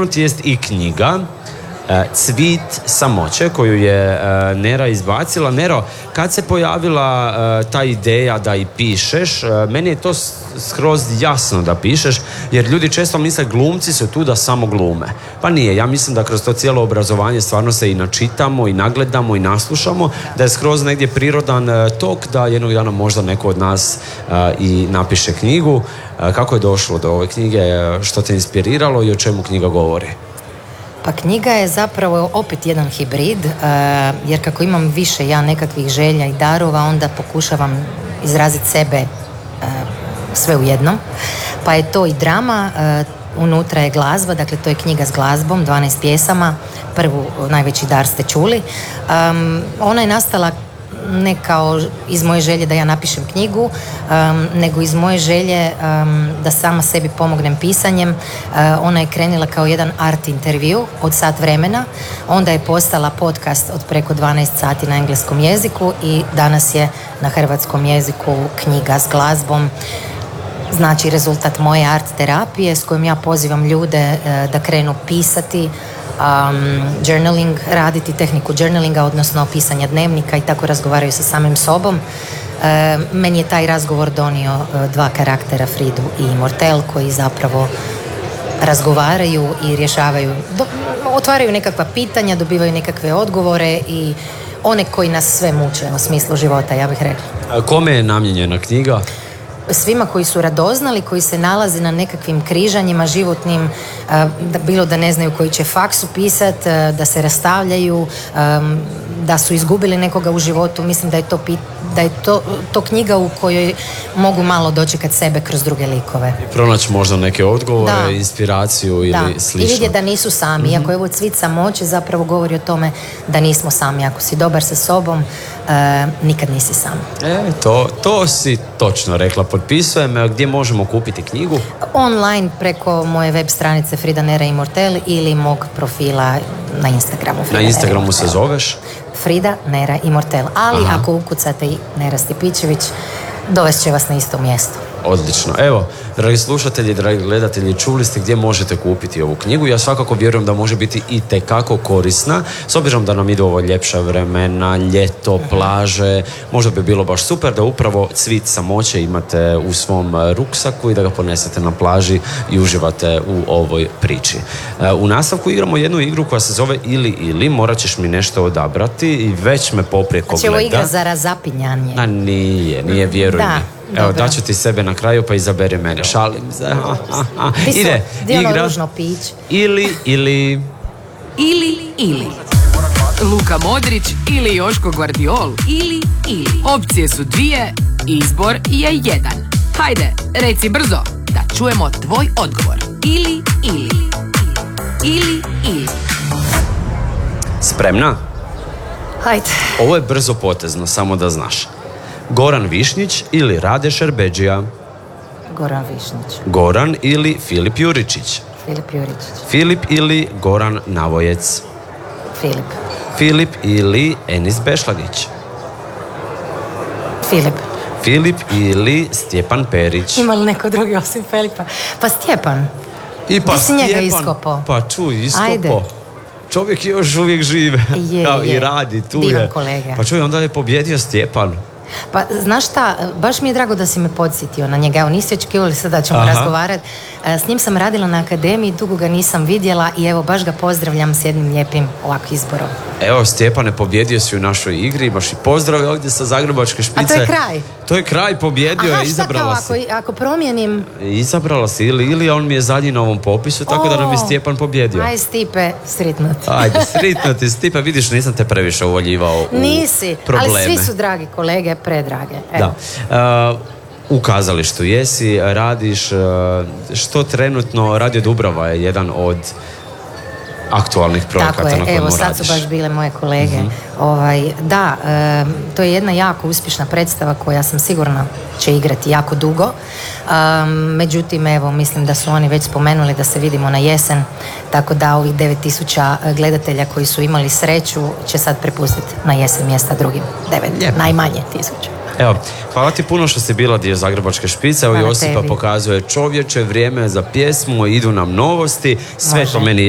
spomenuti jest i knjiga Cvit samoće koju je Nera izbacila. Nero, kad se pojavila ta ideja da i pišeš, meni je to skroz jasno da pišeš, jer ljudi često misle glumci su tu da samo glume. Pa nije, ja mislim da kroz to cijelo obrazovanje stvarno se i načitamo i nagledamo i naslušamo, da je skroz negdje prirodan tok da jednog dana možda neko od nas i napiše knjigu. Kako je došlo do ove knjige, što te inspiriralo i o čemu knjiga govori? Pa knjiga je zapravo opet jedan hibrid, jer kako imam više ja nekakvih želja i darova, onda pokušavam izraziti sebe sve u jednom. Pa je to i drama, unutra je glazba, dakle to je knjiga s glazbom, 12 pjesama, prvu Najveći dar ste čuli. Ona je nastala ne kao iz moje želje da ja napišem knjigu, nego iz moje želje da sama sebi pomognem pisanjem. Ona je krenula kao jedan art intervju od sat vremena, onda je postala podcast od preko 12 sati na engleskom jeziku i danas je na hrvatskom jeziku knjiga s glazbom. Znači rezultat moje art terapije s kojom ja pozivam ljude da krenu pisati, journaling, raditi tehniku journalinga, odnosno pisanja dnevnika i tako razgovaraju sa samim sobom. Meni je taj razgovor donio dva karaktera, Fridu i Immortel, koji zapravo razgovaraju i rješavaju, otvaraju nekakva pitanja, dobivaju nekakve odgovore i one koji nas sve muče u smislu života, ja bih rekla. Kome je namijenjena knjiga? Svima koji su radoznali, koji se nalaze na nekakvim križanjima životnim, bilo da ne znaju koji će faks upisati, da se rastavljaju, da su izgubili nekoga u životu. Mislim da je to knjiga u kojoj mogu malo dočekati sebe kroz druge likove. I pronaći možda neke odgovore, inspiraciju ili slično. I vidjeti da nisu sami. Iako je ovo Cvit samoće, zapravo govori o tome da nismo sami. Ako si dobar sa sobom, nikad nisi sam. To si točno rekla. Potpisujem. Gdje možemo kupiti knjigu? Online preko moje web stranice Frida Nera Immortel ili mog profila na Instagramu. Na Instagramu se zoveš? Frida Nera Immortel. Ali ako ukucate i Nera Stipičević, dovest će vas na isto mjesto. Odlično. Evo, dragi slušatelji, dragi gledatelji, čuli ste gdje možete kupiti ovu knjigu. Ja svakako vjerujem da može biti i tekako korisna, s obzirom da nam idu ovo ljepša vremena, ljeto, plaže. Možda bi bilo baš super da upravo Cvit samoće imate u svom ruksaku i da ga ponesete na plaži i uživate u ovoj priči. U nastavku igramo jednu igru koja se zove ili. Morat ćeš mi nešto odabrati i već me poprijeko gleda. Znači ovo igra za razapinjanje. A nije, vjeruj mi. Evo, daću ti sebe na kraju pa izaberi mene. Šalim se. Ide, igra. Ili. Luka Modrić ili Joško Guardiol. Ili. Opcije su dvije, izbor je jedan. Hajde, reci brzo, da čujemo tvoj odgovor. Ili. Spremna? Hajde. Ovo je brzo potezno, samo da znaš. Goran Višnjić ili Rade Šerbedžija? Goran Višnjić. Goran ili Filip Juričić? Filip Juričić. Filip ili Goran Navojec? Filip. Filip ili Enis Bešlagić? Filip. Filip ili Stjepan Perić? Ima li neko drugi osim Filipa? Pa Stjepan. Ti si njega iskopao. Pa čuj, iskopao. Ajde. Čovjek još uvijek žive. I radi, tu divan je. Kolega. Pa čuj, onda je pobjedio Stjepan. Pa znaš šta, baš mi je drago da si me podsjetio na njega. Evo, nisi očekivali sad da ćemo razgovarati. S njim sam radila na akademiji, dugo ga nisam vidjela i evo baš ga pozdravljam s jednim lijepim ovako izborom. Evo Stjepane, pobjedio si u našoj igri, imaš i pozdrav ovdje sa Zagrebačke špice. A to je kraj? To je kraj, pobjedio je, izabrala si. Aha, šta kao ako promijenim? Izabrala si ili on mi je zadnji na ovom popisu, tako da nam je Stjepan pobjedio. Aj Stipe, sretnuti. Ajde, sretnuti Stipe, vidiš nisam te previše uvaljivao u Nisi, probleme. ali svi su dragi kolege, predrage. Evo. Da. U kazalištu jesi, radiš, što trenutno Radio Dubrava je jedan od aktualnih projekata na kojemu radiš. Evo sad su baš bile moje kolege. To je jedna jako uspješna predstava koja sam sigurna će igrati jako dugo. Međutim, evo, mislim da su oni već spomenuli da se vidimo na jesen, tako da ovih 9000 gledatelja koji su imali sreću će sad prepustiti na jesen mjesta drugim 9, najmanje 1000. Evo, hvala ti puno što si bila dio Zagrebačke špice. Evo Josipa pokazuje čovječe, vrijeme je za pjesmu, idu nam novosti, sve to meni